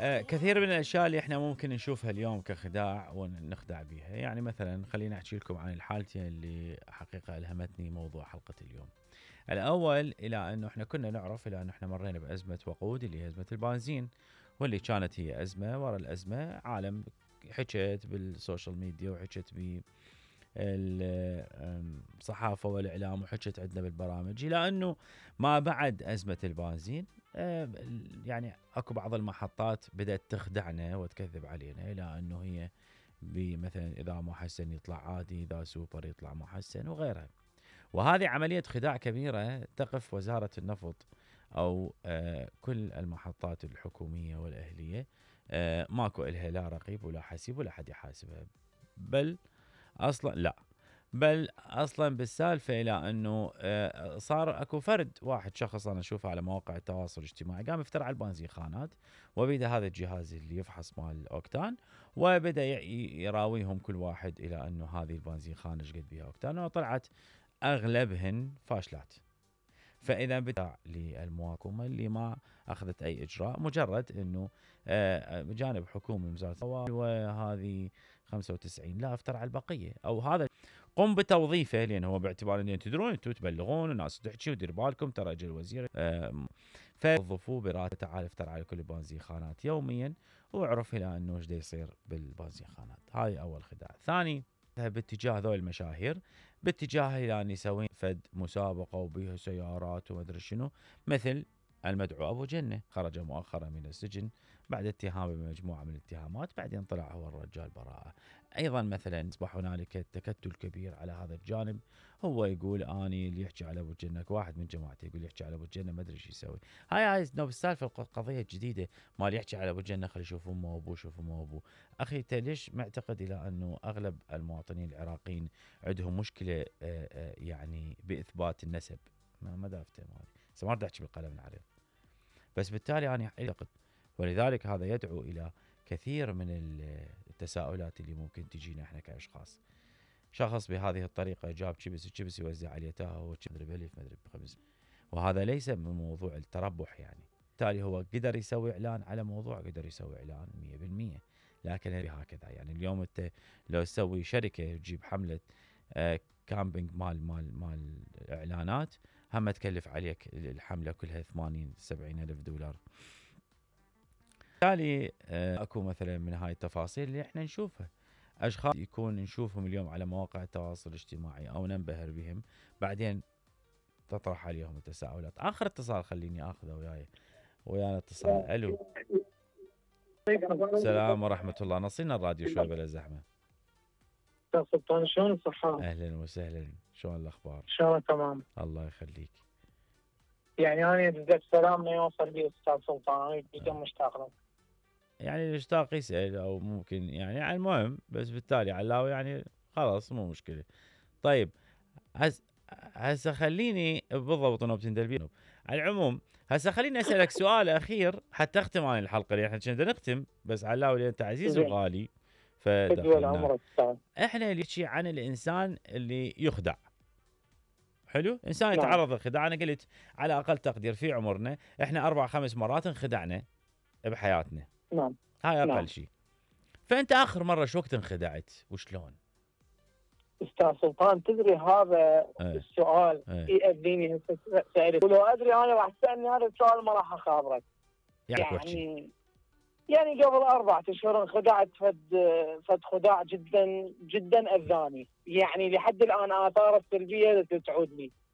كثير من الاشياء اللي احنا ممكن نشوفها اليوم كخداع ونخدع بها، يعني مثلا خليني احكي لكم عن الحالتين اللي حقيقه الهمتني موضوع حلقه اليوم. الاول الى انه احنا كنا نعرف الى انه احنا مرينا بازمه وقود اللي هي ازمه البنزين، واللي كانت هي ازمه ورا الازمه عالم حكيت بالسوشيال ميديا وحكيت الصحافة والإعلام وحكت عندنا بالبرامج، إلى أنه ما بعد أزمة البنزين يعني أكو بعض المحطات بدأت تخدعنا وتكذب علينا، إلى أنه هي مثلا إذا محسن يطلع عادي، إذا سوبر يطلع محسن وغيرها. وهذه عملية خداع كبيرة تقف وزارة النفط أو كل المحطات الحكومية والأهلية ماكو إلها لا رقيب ولا حسيب ولا حد يحاسبها، بل اصلا لا، بل اصلا بالسالفه الى انه صار اكو فرد واحد شخص انا اشوفه على مواقع التواصل الاجتماعي قام افترى على البنزينخانات، وبدا هذا الجهاز اللي يفحص مال الاوكتان وبدا يراويهم كل واحد الى انه هذه البنزينخانه ايش قد بها اوكتان، وطلعت اغلبهن فاشلات. فاذا بتاع للمواكمه اللي ما اخذت اي اجراء، مجرد انه بجانب حكومي وزاره وهذه 95 لا افترى على البقيه، او هذا قم بتوظيفه، لان هو باعتبار ان تدرون انتم تبلغون الناس تحكي ودير بالكم ترى اجى الوزير فوظفوه براتب تعال افترى على كل البنزينخانات يوميا، وعرف الى انه ايش يصير بالبنزينخانات. هاي اول خداع. ثاني باتجاه ذول المشاهير، باتجاه الى ان يسوين فد مسابقه وبيها سيارات وما ادري شنو، مثل المدعو ابو جنه خرج مؤخرا من السجن بعد اتهامه بمجموعه من الاتهامات، بعدين طلع هو الرجال براءه. ايضا مثلا اصبح هنالك تكتل كبير على هذا الجانب، هو يقول اني اللي يحكي على ابو الجنه، واحد من جماعته يقول يحكي على ابو الجنه ما ادري ايش يسوي. هاي نوب السالفه القضيه الجديده مال يحكي على ابو الجنه خلي يشوف امه وابوه، شوف امه وابوه. اخي انت ليش معتقد الى انه اغلب المواطنين العراقيين عندهم مشكله يعني باثبات النسب؟ ما دافته مالي ما بدي احكي بالقلم العريض، بس بالتالي انا اعتقد، ولذلك هذا يدعو الى كثير من التساؤلات اللي ممكن تجينا احنا كاشخاص. شخص بهذه الطريقه جاب شيبس يوزع على اليتامى مدري ب1000 مدري ب5، وهذا ليس من موضوع التربح يعني. بالتالي هو قدر يسوي اعلان على موضوع، قدر يسوي اعلان 100%، لكن هكذا يعني اليوم انت لو تسوي شركه تجيب حمله كامبينج مال اعلانات، هم تكلف عليك الحمله كلها 80-70 الف دولار. بالتالي اكو مثلا من هاي التفاصيل اللي احنا نشوفها، اشخاص يكون نشوفهم اليوم على مواقع التواصل الاجتماعي او ننبهر بهم، بعدين تطرح عليهم التساؤلات. اخر اتصال خليني اخذه ويانا اتصال. الو، السلام ورحمه الله. نصينا الراديو شوي بلا زحمه. استاذ سلطان شلون الصحة؟ اهلا وسهلا، شلون الاخبار؟ ان شاء الله تمام. الله يخليك. يعني انا بدك سلامنا يوصل لي استاذ سلطان، انا جدا مشتاق لك. يعني المشتاق يسأل او ممكن يعني المهم، بس بالتالي علاوي يعني خلاص مو مشكله. طيب هسه خليني بالضبط نوبتين دلبي. على العموم هسه خليني اسالك سؤال اخير حتى اختم عن الحلقه اللي احنا كنا نختم، بس علاوي لان انت عزيز وغالي فدخلنا. احنا نحكي عن الانسان اللي يخدع. حلو، انسان يتعرض للخداع. انا قلت على اقل تقدير في عمرنا احنا 4-5 مرات انخدعنا بحياتنا. نعم، هاي اقل شيء. فانت اخر مره شو وقت انخدعت وشلون؟ استاذ سلطان تدري هذا السؤال يأذيني سألت، ولو ادري انا راح تسالني هذا السؤال ما راح اخابرك. يعني قبل 4 أشهر انخدعت فد خداع جدا جدا اذاني، يعني لحد الان اثاره السلبيه تعود لي.